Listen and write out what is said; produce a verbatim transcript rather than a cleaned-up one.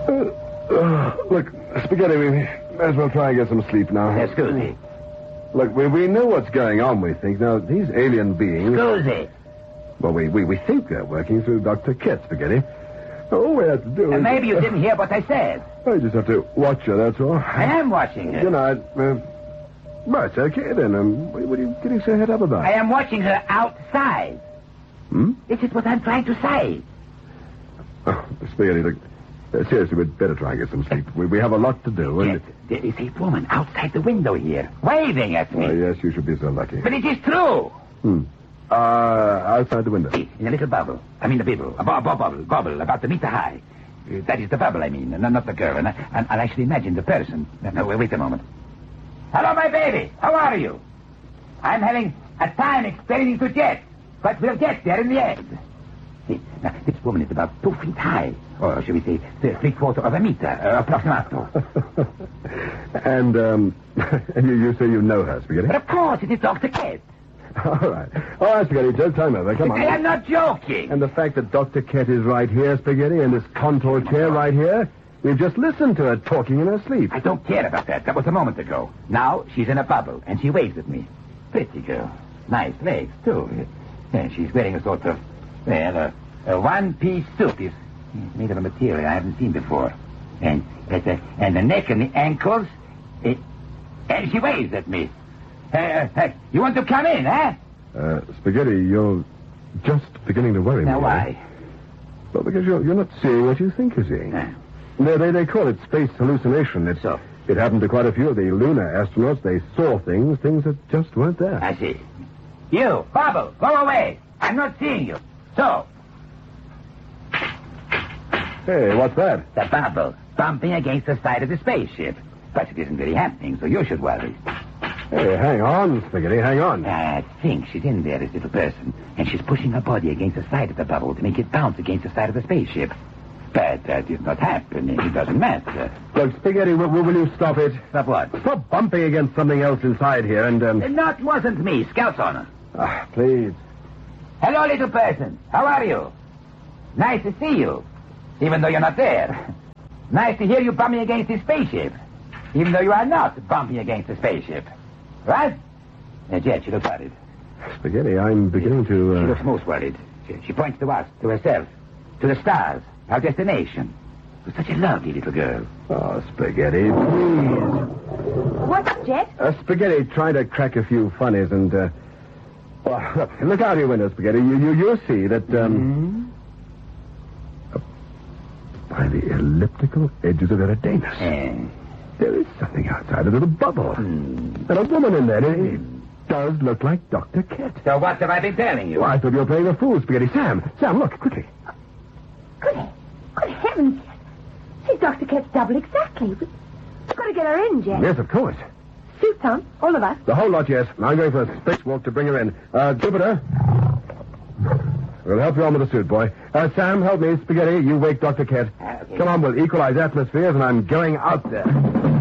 Uh, uh, look, Spaghetti, we may as well try and get some sleep now. Excuse me. Look, we, we know what's going on, we think. Now, these alien beings... Scusi. Well, we, we, we think they're working through Doctor Kett, Spaghetti. All we have to do Uh, is... maybe you didn't hear what I said. I just have to watch her, that's all. I am watching her. Good night. Uh, well, it's okay, then. Um, what, what are you getting so head up about? I am watching her outside. Hmm? This is what I'm trying to say. Oh, Spaghetti, look, uh, seriously, we'd better try and get some sleep. We, we have a lot to do, and... Yes, there is a woman outside the window here, waving at me. Oh, yes, you should be so lucky. But it is true. Hmm. Uh, outside the window. See, in a little bubble. I mean the bibble. A bu- bu- bubble, bubble, about a meter high. Uh, that is the bubble, I mean, and not the girl. And I, and I actually imagine the person. No, no, wait a moment. Hello, my baby. How are you? I'm having a time explaining to Jet, but we'll get there in the end. See, now, this woman is about two feet high, or should we say, three quarter of a meter, uh, approximato. and, um, and you, you say you know her, Spaghetti? But of course, it is Doctor Kett. All right. All right, Spaghetti, just time over. Come on. I am not joking. And the fact that Doctor Kett is right here, Spaghetti, in this contour chair right here, we've just listened to her talking in her sleep. I don't care about that. That was a moment ago. Now she's in a bubble, and she waves at me. Pretty girl. Nice legs, too. Yeah, she's wearing a sort of, well, a, a one-piece suit. It's made of a material I haven't seen before. And, uh, and the neck and the ankles, it, and she waves at me. Uh, uh, you want to come in, huh? Uh, Spaghetti, you're just beginning to worry me. Now, eh? why? Well, because you're, you're not seeing what you think you're seeing. Uh. No, they, they call it space hallucination. It's, So? It happened to quite a few of the lunar astronauts. They saw things, things that just weren't there. I see. You, Bubble, go away. I'm not seeing you. So, Hey, what's that? the bubble bumping against the side of the spaceship. But it isn't really happening, so you should worry. Hey, hang on, Spaghetti, hang on. I think she's in there, this little person, and she's pushing her body against the side of the bubble to make it bounce against the side of the spaceship. But that is not happening. It doesn't matter. Look, Spaghetti, will, will you stop it? Stop what? Stop bumping against something else inside here and, um... That wasn't me, Scout's honor. Ah, please. Hello, little person. How are you? Nice to see you, even though you're not there. Nice to hear you bumping against the spaceship, even though you are not bumping against the spaceship. Right? Now, Jet, she looks worried. Spaghetti, I'm beginning to, uh... She looks most worried. She, she points to us, to herself, to the stars, our destination. She's such a lovely little girl. Oh, Spaghetti, please. What's up, Jet? Uh, Spaghetti tried to crack a few funnies and, uh... Well, look, look out your window, Spaghetti. You, you, you'll see that, um... Mm-hmm. Uh, by the elliptical edges of Eridanus. Eh. There is something outside, a little bubble. Mm. And a woman in there. It, it does look like Doctor Kett. So what have I been telling you? Well, I thought you were playing a fool, Spaghetti. Sam, Sam, look, quickly. Good, good heavens, Jet. She's Doctor Kett's double exactly. We- We've got to get her in, Jet. Yes, of course. Suits on, all of us. The whole lot, yes. I'm going for a spacewalk to bring her in. Uh, Jupiter. We'll help you on with the suit, boy. Uh, Sam, help me. Spaghetti, you wake Doctor Kett. Ah, okay. Come on, we'll equalize atmospheres, and I'm going out there.